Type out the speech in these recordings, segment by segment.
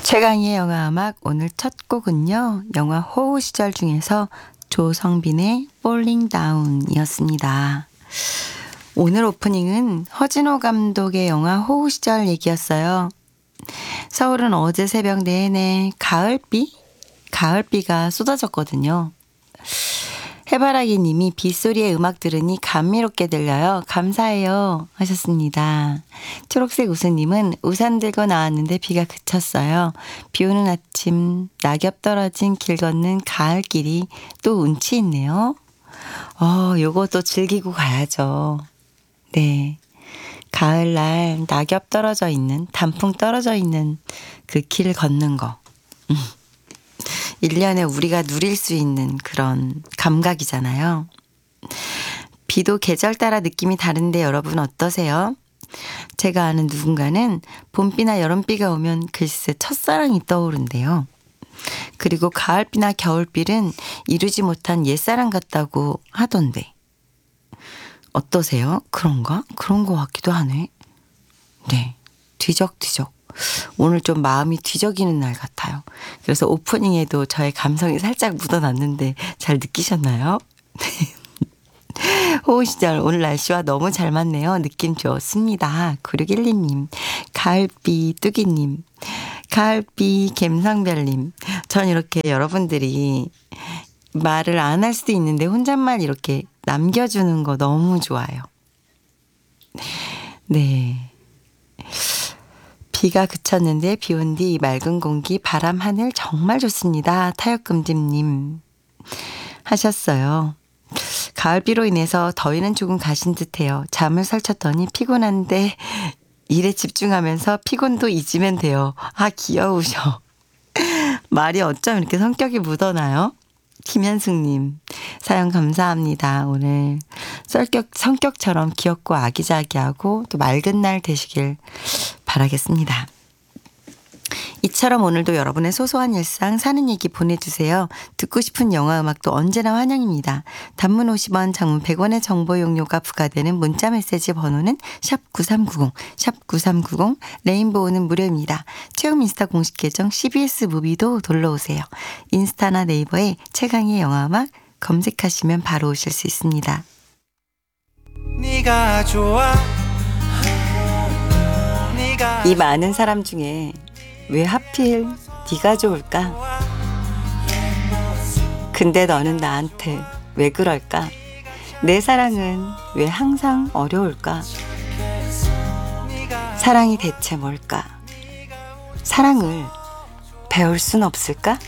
최강희의 영화음악 오늘 첫 곡은요. 영화 호우 시절 중에서 조성빈의 Falling Down이었습니다. 오늘 오프닝은 허진호 감독의 영화 호우 시절 얘기였어요. 서울은 어제 새벽 내내 가을비가 쏟아졌거든요. 해바라기 님이 빗소리의 음악 들으니 감미롭게 들려요. 감사해요 하셨습니다. 초록색 우수님은 우산 들고 나왔는데 비가 그쳤어요. 비 오는 아침 낙엽 떨어진 길 걷는 가을길이 또 운치 있네요. 요것도 즐기고 가야죠. 네, 가을날 낙엽 떨어져 있는 단풍 떨어져 있는 그 길 걷는 거 1년에 우리가 누릴 수 있는 그런 감각이잖아요. 비도 계절 따라 느낌이 다른데 여러분 어떠세요? 제가 아는 누군가는 봄비나 여름비가 오면 글쎄 첫사랑이 떠오른대요. 그리고 가을비나 겨울비는 이루지 못한 옛사랑 같다고 하던데. 어떠세요? 그런가? 그런 것 같기도 하네. 네, 뒤적뒤적. 오늘 좀 마음이 뒤적이는 날 같아요. 그래서 오프닝에도 저의 감성이 살짝 묻어났는데 잘 느끼셨나요? 호우 시절 오늘 날씨와 너무 잘 맞네요. 느낌 좋습니다. 9612님, 가을비 뚜기님, 가을비 갬성별님. 전 이렇게 여러분들이 말을 안 할 수도 있는데 혼잣말 이렇게 남겨주는 거 너무 좋아요. 네. 비가 그쳤는데 비 온 뒤 맑은 공기, 바람, 하늘 정말 좋습니다. 타역금집님 하셨어요. 가을비로 인해서 더위는 조금 가신 듯해요. 잠을 설쳤더니 피곤한데 일에 집중하면서 피곤도 잊으면 돼요. 귀여우셔. 말이 어쩜 이렇게 성격이 묻어나요? 김현숙님 사연 감사합니다. 오늘 성격처럼 귀엽고 아기자기하고 또 맑은 날 되시길 바라겠습니다. 이처럼 오늘도 여러분의 소소한 일상 사는 얘기 보내주세요. 듣고 싶은 영화 음악도 언제나 환영입니다. 단문 50원, 장문 100원의 정보 용료가 부과되는 문자 메시지 번호는 샵9390, 샵9390, 레인보우는 무료입니다. 최욱 인스타 공식 계정 CBS 무비도 놀러 오세요. 인스타나 네이버에 최강의 영화 음악 검색하시면 바로 오실 수 있습니다. 네가 좋아. 이 많은 사람 중에 왜 하필 네가 좋을까? 근데 너는 나한테 왜 그럴까? 내 사랑은 왜 항상 어려울까? 사랑이 대체 뭘까? 사랑을 배울 순 없을까?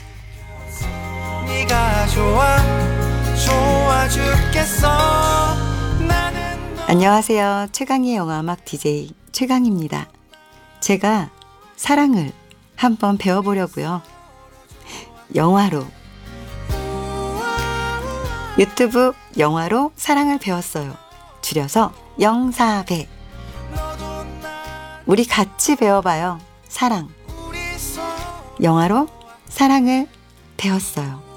네가 좋아 죽겠어. 안녕하세요. 최강의 영화음악 DJ 최강입니다. 제가 사랑을 한번 배워보려고요. 영화로, 유튜브 영화로 사랑을 배웠어요. 줄여서 영사배. 우리 같이 배워봐요. 사랑. 영화로 사랑을 배웠어요.